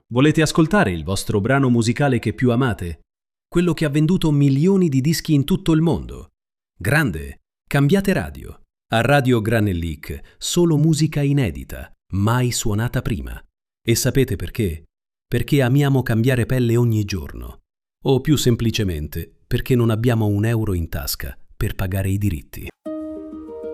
Volete ascoltare il vostro brano musicale che più amate? Quello che ha venduto milioni di dischi in tutto il mondo? Grande! Cambiate radio. A Radio Granellic solo musica inedita, mai suonata prima. E sapete perché? Perché amiamo cambiare pelle ogni giorno. O più semplicemente, perché non abbiamo un euro in tasca per pagare i diritti.